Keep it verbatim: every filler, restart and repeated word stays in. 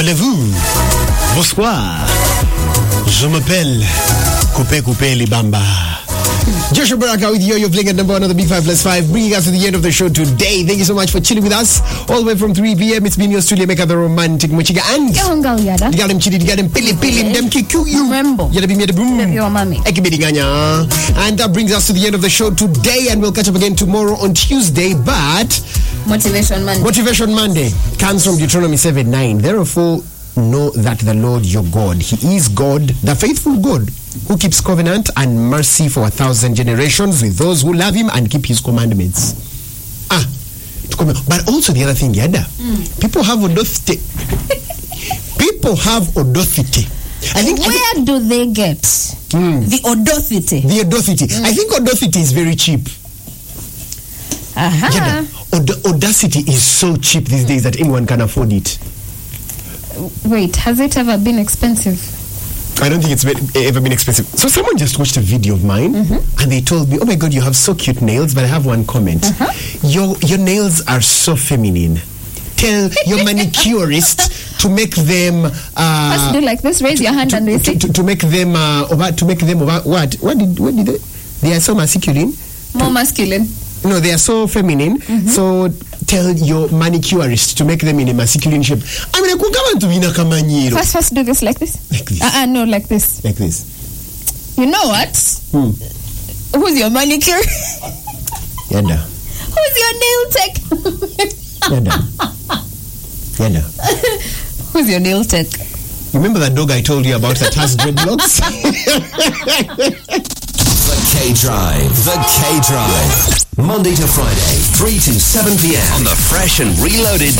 Voulez-vous? Bonsoir. Je m'appelle Coupe Coupe Libamba. Joshua Baraka with you. You're playing at number one of the B five plus five, bringing us to the end of the show today. Thank you so much for chilling with us all the way from three p.m. It's been your studio maker, the romantic Muchiga, and you got him chili, you got him pili pili, them kiku you. Remember, you be me the boom. Your mommy. And that brings us to the end of the show today, and we'll catch up again tomorrow on Tuesday. But Motivation Monday. Motivation Monday comes from Deuteronomy seven nine. Therefore, know that the Lord your God, He is God, the faithful God, who keeps covenant and mercy for a thousand generations with those who love Him and keep His commandments. Ah, but also the other thing, Yada, mm. people have audacity. People have audacity. I think. Where I think, do they get mm. the audacity? The audacity. Mm. I think audacity is very cheap. Uh-huh. Yada, aud- audacity is so cheap these days that anyone can afford it. Wait, has it ever been expensive? I don't think it's been, ever been expensive. So someone just watched a video of mine, mm-hmm. and they told me, "Oh my God, you have so cute nails." But I have one comment: uh-huh. your your nails are so feminine. Tell your manicurist to make them. Uh, First, do like this. Raise to, your hand to, and they to, to, to make them uh, over. To make them over. What? What did? What did they? They are so masculine. More masculine. No, they are so feminine. Mm-hmm. So tell your manicurist to make them in a masculine shape. I mean, first, first do this like this. Like this. Uh-uh, no, like this. Like this. You know what? Hmm. Who's your manicure? Yada. Who's your nail tech? Yada. Yada. Who's your nail tech? Remember that dog I told you about that has dreadlocks? The K-Drive. The K-Drive. Monday to Friday, three to seven p.m. on the fresh and reloaded